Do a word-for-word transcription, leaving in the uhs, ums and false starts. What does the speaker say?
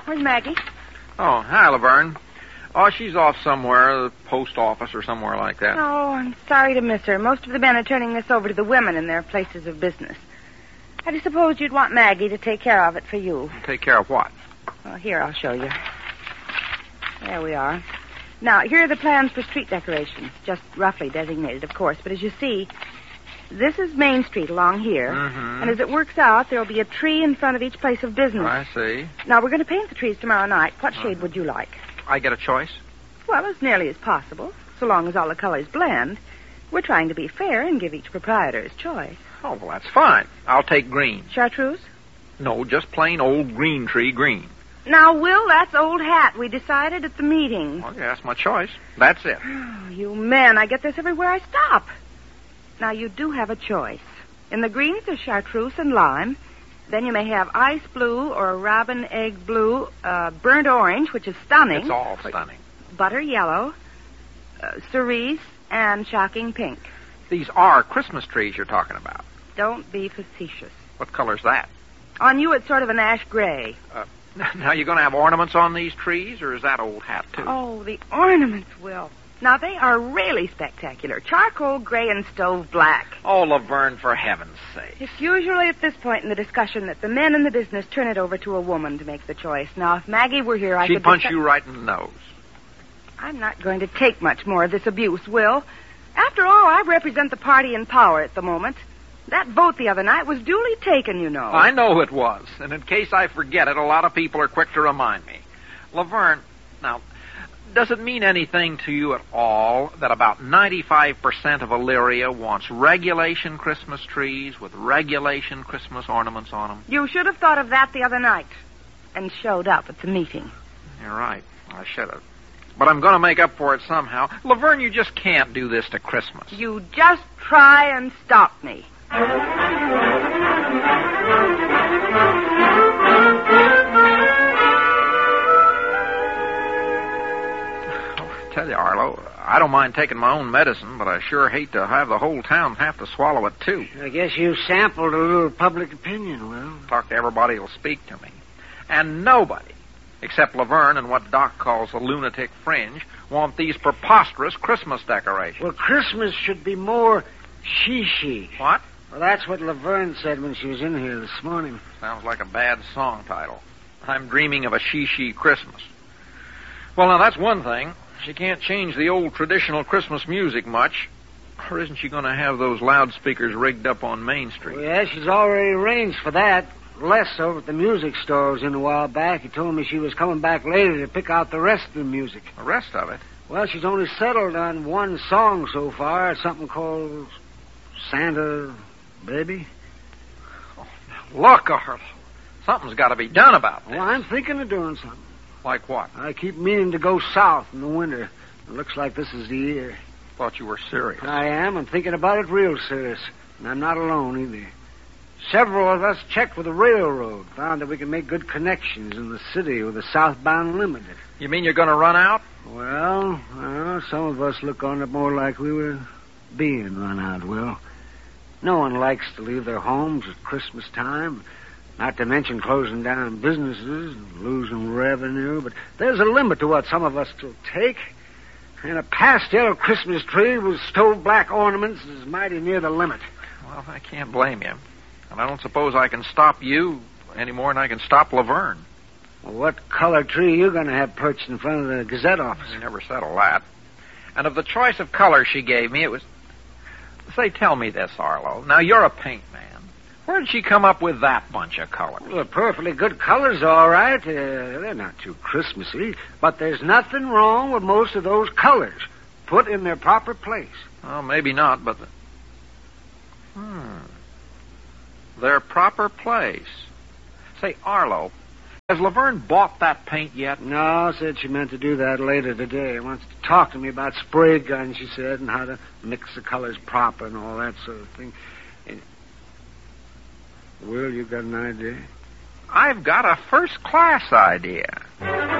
Where's Maggie? Oh, hi, Laverne. Oh, she's off somewhere, the post office or somewhere like that. Oh, I'm sorry to miss her. Most of the men are turning this over to the women in their places of business. I just supposed you'd want Maggie to take care of it for you. Take care of what? Well, here, I'll show you. There we are. Now, here are the plans for street decorations, just roughly designated, of course. But as you see, this is Main Street along here. Mm-hmm. And as it works out, there'll be a tree in front of each place of business. I see. Now, we're going to paint the trees tomorrow night. What shade uh-huh. would you like? I get a choice? Well, as nearly as possible, so long as all the colors blend. We're trying to be fair and give each proprietor his choice. Oh, well, that's fine. I'll take green. Chartreuse? No, just plain old green tree green. Now, Will, that's old hat. We decided at the meeting. Well, yeah, that's my choice. That's it. Oh, you men, I get this everywhere I stop. Now, you do have a choice. In the greens, there's chartreuse and lime. Then you may have ice blue or robin egg blue, uh, burnt orange, which is stunning. It's all stunning. Butter yellow, uh, cerise, and shocking pink. These are Christmas trees you're talking about. Don't be facetious. What color's that? On you, it's sort of an ash gray. Uh, now, you going to have ornaments on these trees, or is that old hat, too? Oh, the ornaments, Will. Now, they are really spectacular. Charcoal gray and stove black. Oh, Laverne, for heaven's sake. It's usually at this point in the discussion that the men in the business turn it over to a woman to make the choice. Now, if Maggie were here, I She'd could... She'd punch dis- you right in the nose. I'm not going to take much more of this abuse, Will. After all, I represent the party in power at the moment. That vote the other night was duly taken, you know. I know it was. And in case I forget it, a lot of people are quick to remind me. Laverne, now, does it mean anything to you at all that about ninety-five percent of Elyria wants regulation Christmas trees with regulation Christmas ornaments on them? You should have thought of that the other night and showed up at the meeting. You're right. I should have. But I'm going to make up for it somehow. Laverne, you just can't do this to Christmas. You just try and stop me. I tell you, Arlo, I don't mind taking my own medicine, but I sure hate to have the whole town have to swallow it, too. I guess you sampled a little public opinion, Will. Talk to everybody who'll speak to me. And nobody, except Laverne and what Doc calls the lunatic fringe, want these preposterous Christmas decorations. Well, Christmas should be more she-she. What? Well, that's what Laverne said when she was in here this morning. Sounds like a bad song title. I'm dreaming of a she-she Christmas. Well, now, that's one thing. She can't change the old traditional Christmas music much. Or isn't she going to have those loudspeakers rigged up on Main Street? Well, yeah, she's already arranged for that. Les over at the music store was in a while back. He told me she was coming back later to pick out the rest of the music. The rest of it? Well, she's only settled on one song so far. Something called Santa Baby. Oh, look, Arlo. Something's got to be done about this. Well, I'm thinking of doing something. Like what? I keep meaning to go south in the winter. It looks like this is the year. Thought you were serious. I am. I'm thinking about it real serious. And I'm not alone either. Several of us checked with the railroad, found that we can make good connections in the city with the southbound limited. You mean you're going to run out? Well, well, some of us look on it more like we were being run out, Will. No one likes to leave their homes at Christmas time, not to mention closing down businesses and losing revenue. But there's a limit to what some of us will take. And a pastel Christmas tree with stove black ornaments is mighty near the limit. Well, I can't blame you. And I don't suppose I can stop you any more than I can stop Laverne. Well, what color tree are you going to have perched in front of the Gazette office? We never settle that. And of the choice of color she gave me, it was... Say, tell me this, Arlo. Now, you're a paint man. Where did she come up with that bunch of colors? Well, they're perfectly good colors, all right. Uh, they're not too Christmassy. But there's nothing wrong with most of those colors put in their proper place. Well, maybe not, but... The... Hmm... Their proper place. Say, Arlo, has Laverne bought that paint yet? No, said she meant to do that later today. Wants to talk to me about spray guns, she said, and how to mix the colors proper and all that sort of thing. And... Will, you got an idea? I've got a first-class idea.